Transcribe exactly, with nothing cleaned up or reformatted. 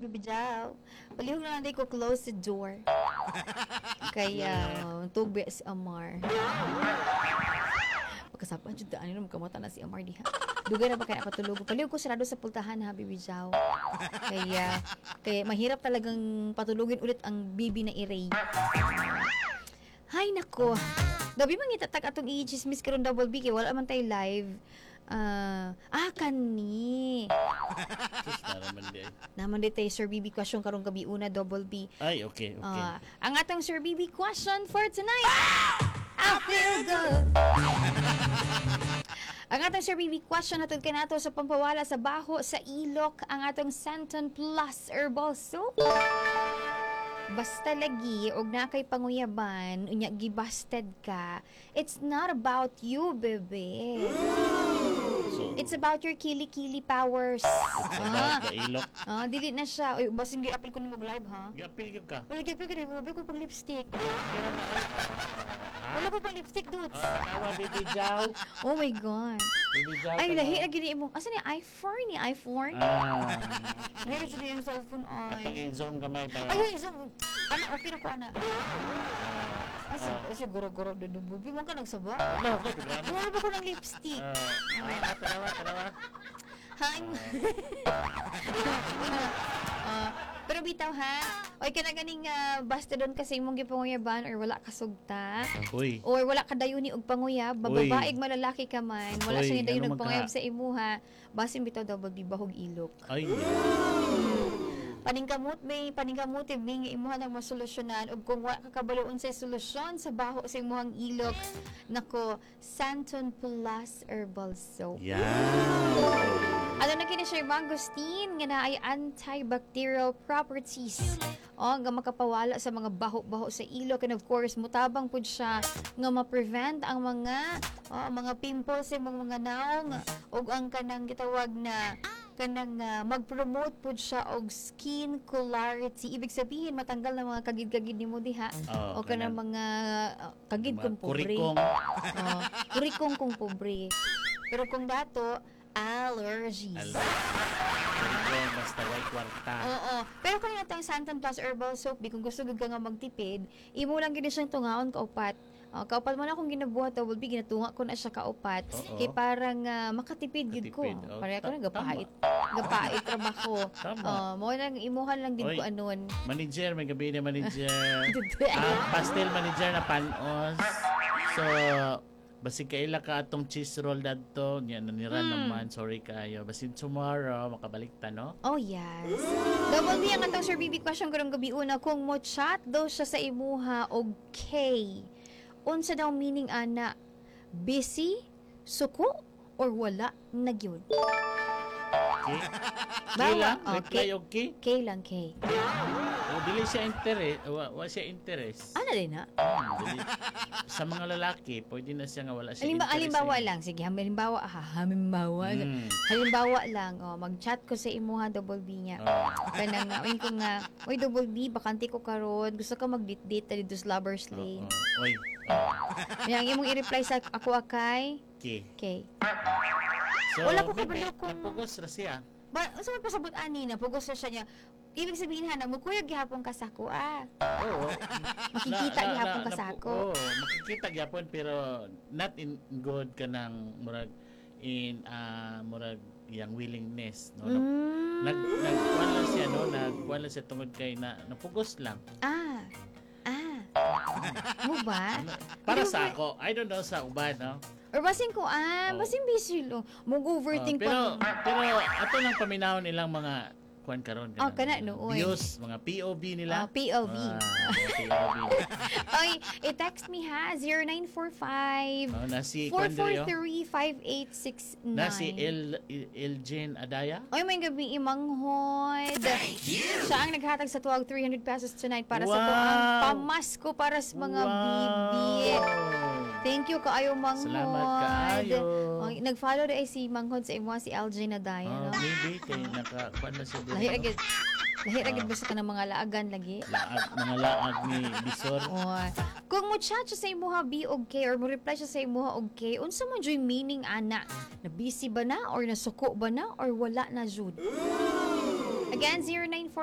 bibijaw. Palihog na lang ko close the door. Kaya, uh, tugbe si Amar. Pagkasapan, dyan daan nyo, magkamuta na si Amar diha. Dugay na ba kaya patulog? Palihog ko sarado sa pultahan ha, bibijaw. Kaya, kaya mahirap talagang patulugin ulit ang bibi na iray. Hay nako. Dabi mang itatak atong i-chismis karon double B kay wala man tay live. Uh, ah, kani. Sus, naraman di ay. Naman di tay Sir B B question karong gabi una double B. Ay, okay, okay. Uh, ang atong Sir B B question for tonight. I feel good. Ang atong Sir B B question natin kanato sa pampawala sa baho sa ilok ang atong Santon Plus Herbal Soap. Basta lagi og na kay panguyaban unya gibasted ka, it's not about you, bebe. So, It's about your kili-kili powers. it's Ah, about the ilok. ah dili na siya. Oy, basin gi-apil ko nimo live ha. Gapil ka ka. Wala gyud ka nimo, ko pang lipstick. Wala ko pang lipstick, dudes. Ah, nawa, bibijaw. Oh my god. Bibijaw. Ay, ka lahi na. na gini mo. Asa ni iPhone ni iPhone? Ah. Meron siya yung cellphone ay. Pag-in-zone gamay para. Ay, isa. Ano, okay na ko ana. Ay, sig- siguro-guro din yung bubi. Huwag ka nagsaba. Ano, okay, programa. Wala ba ko ng lipstick? Ah, tarawa, tarawa, tarawa. Hi. Ah, pero bitaw ha. Oy kana ganing uh, basta doon kasi imong gipanguyaban or wala ka sugta. Uy. Or wala ka dayuni og panguyab, Uy. bababaig malalaki ka man, wala Uy, siya dayon ano og man ka? panguyab sa imuha, basin bitaw double B bahog ilok. Ay, Paningkamot may paningkamot may imuha nang masolusyonan ug kung wa ka kabaloon sa solusyon sa baho sa imuhang ilok, nako Santon Plus Herbal Soap. yan. Ano na kini Sir Mangosteen nga na ay antibacterial properties. O, nga makapawala sa mga baho-baho sa ilok and of course mutabang pud siya nga ma-prevent ang mga oh, mga pimples sa mga mga naong ug ang kanang gitawag na kanang uh, mag-promote pud siya og skin clarity. Ibig sabihin matanggal na mga kagid-kagid nimo diha Oh, o kanang kanang- mga uh, kagid Mga kung pobre. kurikong. Oh, kurikong kung pobre. Pero kung dato allergies. Al- Kurikong, basta white kwarta. Oo. Pero kung ito ang Santon Plus Herbal Soap, di kung gusto ka nga magtipid, imo lang gini siyang tungaon kaupat. Uh, kaupat mo na akong ginabuhat, double B, ginatunga ko na siya kaupat. Oo. Kay parang uh, makatipid gid ko. Makatipid. Oh, Pareha ko na, ta- gapait. Gapait trabaho. Tama. Uh, mo lang, imuhan lang din Oy. ko anon. Manager, may gabi na manager. ah, pastel manager na panos. So, basig kaila ka atong cheese roll dadto. Yan, nanira Hmm. naman. Sorry kayo. Basin tomorrow, makabalik ta, no? Oh, yes. Double B ang atong Sir B B question ko gabi una. Kung mo chat daw siya sa imuha og K, unsa daw meaning ana? Busy? Suko? Or wala? Nagyod? Okay? Bawa, Okay lang? okay. Reply okay? K lang, K. O, dili siya interest. Wa, wa siya interest. Ano din ha? Hmm, dili. Sa mga lalaki, pwede na siya nga wala siya Halimbawa, interest. halimbawa eh. lang. Sige, halimbawa, ha, halimbawa. Hmm. Halimbawa lang, oh, mag-chat ko sa imuha, double B niya. Oh. Kaya nga, uy ko nga, uy, double B, bakante ko karon. Gusto ka mag-date-date tali dos lovers Oo. lane. Oy. Yang imong i-reply sa ako akay, Okay. okay. So, Wala ko bebe, kabalo kung- napugos na siya. Ba, sa magpasabot ani na, pugos na siya niya. Ibig sabihin ha, magkuyog gihapon ka sa ako, ah. Oo. Makikita gihapon ka sa ako. Oo, makikita gihapon pero not in good ka ng murag in ah murag yang willingness no. Mm. Nag nagkuan lang siya no, nagkuan lang siya tungod kay na napugos lang. Ah. Ah. Mo ba? Ano, para Ano sa ba- ako, I don't know sa uban no. Or basin ko, ah, Oo. basin busy lo. Mag-overthink Oh, pero pa. pero ato nang paminaw nilang mga kuan karon Oh, kana, no, oy. views, mga P O V nila. Ah, P O V. Ah, mga P O V. Oy, i-text me ha, zero nine four five, Oh, na si four kuan four diri, oh. three, five eight six nine. Na si El El- Elgin Adaya. Oy, may gabi imanghod. Siya ang naghatag sa twelve three hundred pesos tonight para sa Wow. tuang pamasko para sa mga Wow. bibi. Thank you kaayo manghod. Salamat kaayo. Oh, nag-follow na ay si manghod sa imo si L J na daya, Oh, no? maybe kay naka kuan na siya dito. Lahi agad. Lahi agad basta ka ng mga laagan lagi. Laag, mga laag ni Bisor. Oh. Kung mo chat siya sa imuha B og K or mo reply siya sa imuha og K, unsa man joy meaning ana? Na busy ba na or nasuko ba na or wala na jud? Again, zero nine four